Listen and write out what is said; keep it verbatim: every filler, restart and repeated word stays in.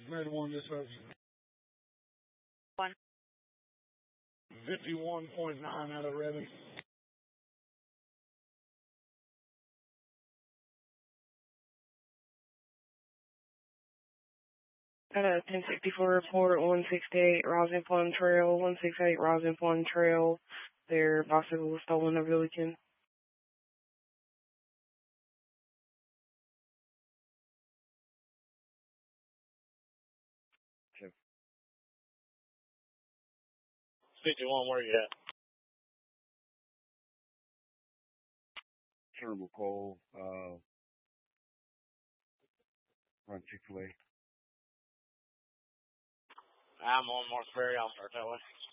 Red one, this is One. fifty-one point nine out of Redding. Uh, ten sixty-four report, one sixty-eight Rosin Plum Trail, one sixty-eight Rosin Plum Trail. Their bicycle was stolen over the weekend. fifty-one, where you at? Turnbull Cole, uh, run Chick-fil-A. I'm on North Ferry. I'll start that way.